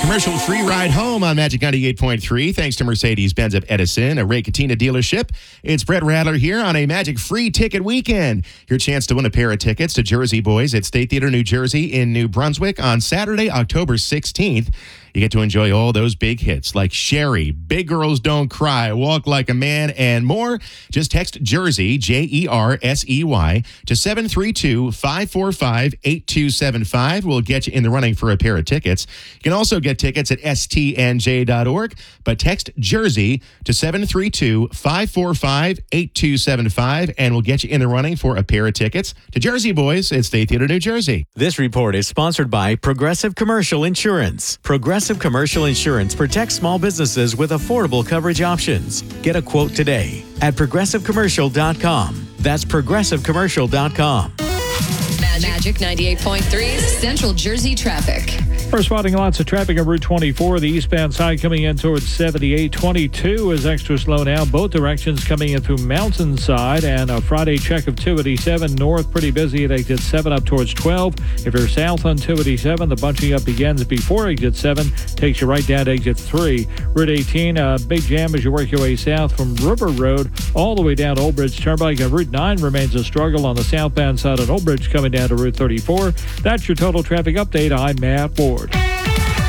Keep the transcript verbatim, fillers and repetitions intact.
Commercial-free ride home on Magic ninety-eight point three, thanks to Mercedes-Benz of Edison, a Ray Catena dealership. It's Brett Radler here on a Magic free ticket weekend. Your chance to win a pair of tickets to Jersey Boys at State Theater, New Jersey in New Brunswick on Saturday, October sixteenth. You get to enjoy all those big hits like Sherry, Big Girls Don't Cry, Walk Like a Man, and more. Just text Jersey, J E R S E Y, to seven three two, five four five, eight two seven five. We'll get you in the running for a pair of tickets. You can also get tickets at S T N J dot org, but text Jersey to seven three two, five four five, eight two seven five, and we'll get you in the running for a pair of tickets to Jersey Boys at State Theater, New Jersey. This report is sponsored by Progressive Commercial Insurance. Progressive Commercial Insurance protects small businesses with affordable coverage options. Get a quote today at progressive commercial dot com. That's progressive commercial dot com. Magic ninety-eight point three Central Jersey traffic. We're spotting lots of traffic on Route twenty-four. The eastbound side coming in towards seventy-eight. twenty-two is extra slow now. Both directions coming in through Mountainside. And a Friday check of two eighty-seven north, pretty busy at exit seven up towards twelve. If you're south on two eighty-seven, the bunching up begins before exit seven. Takes you right down to exit three. Route eighteen, a big jam as you work your way south from River Road all the way down to Old Bridge Turnpike. And Route nine remains a struggle on the southbound side on Old Bridge coming down to Route thirty-four. That's your total traffic update. I'm Matt Ford.